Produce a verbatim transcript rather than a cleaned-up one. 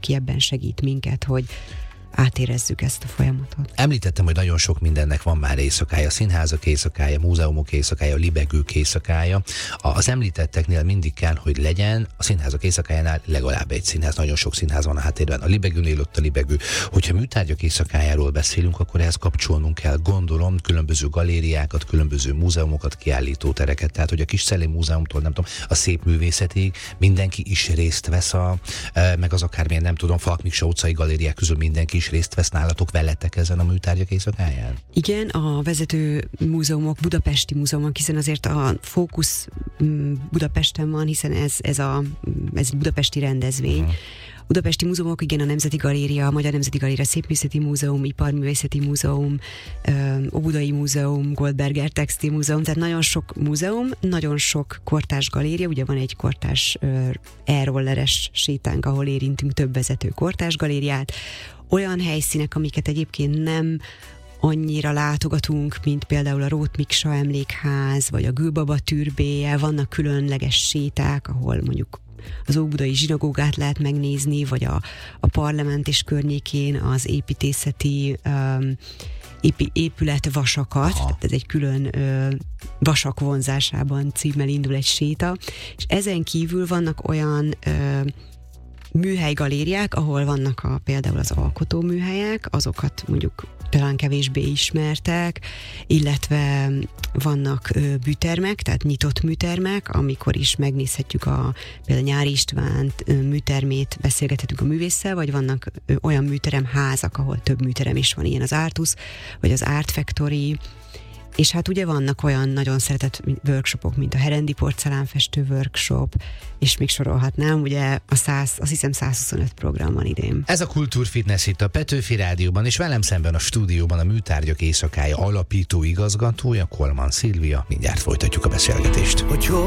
aki ebben segít minket, hogy átérezzük ezt a folyamatot. Említettem, hogy nagyon sok mindennek van már éjszakája, színházak éjszakája, múzeumok éjszakája, libegők éjszakája. Az említetteknél mindig kell, hogy legyen a színházak éjszakájánál legalább egy színház, nagyon sok színház van a háttérben, a libegőnél ott a libegő. Hogyha műtárgyak éjszakájáról beszélünk, akkor ehhez kapcsolnunk kell, gondolom, különböző galériákat, különböző múzeumokat, kiállítótereket, tehát hogy a Kis Szellén Múzeumtól, nem tudom, a Szép Művészetig mindenki is részt vesz, a, meg az akármilyen, nem tudom, Falk Miksa utcai galériák közül mindenki is részt vesz nálatok, veletek ezen a műtárgyak éjszakáján? Igen, a vezető múzeumok, budapesti múzeumok, hiszen azért a fókusz Budapesten van, hiszen ez, ez a ez budapesti rendezvény. Uh-huh. Budapesti múzeumok, igen, a Nemzeti Galéria, a Magyar Nemzeti Galéria, Szépművészeti Múzeum, Iparművészeti Múzeum, Óbudai Múzeum, Goldberger Textil Múzeum, tehát nagyon sok múzeum, nagyon sok kortárs galéria, ugye van egy kortárs e-rolleres sétánk, ahol érintünk több vezető kortárs galériát, olyan helyszínek, amiket egyébként nem annyira látogatunk, mint például a Róth Miksa Emlékház, vagy a Gülbaba türbéje, vannak különleges séták, ahol mondjuk az óbudai zsinagógát lehet megnézni, vagy a, a parlament és környékén az építészeti um, épi, épületvasakat, tehát ez egy külön uh, vasak vonzásában címmel indul egy séta, és ezen kívül vannak olyan uh, műhelygalériák, ahol vannak a, például az alkotóműhelyek, azokat mondjuk talán kevésbé ismertek, illetve vannak ö, műtermek, tehát nyitott műtermek, amikor is megnézhetjük a például Nyári István ö, műtermét, beszélgethetünk a művésszel, vagy vannak ö, olyan műteremházak, ahol több műterem is van, ilyen az Artus, vagy az Art Factory, és hát ugye vannak olyan nagyon szeretett workshopok, mint a Herendi porcelánfestő workshop, és még sorolhatnám, ugye a száz, azt hiszem száz huszonöt program van idén. Ez a Kultúrfitness itt a Petőfi Rádióban, és velem szemben a stúdióban a Műtárgyak éjszakája alapító igazgatója, Kolman Szilvia. Mindjárt folytatjuk a beszélgetést.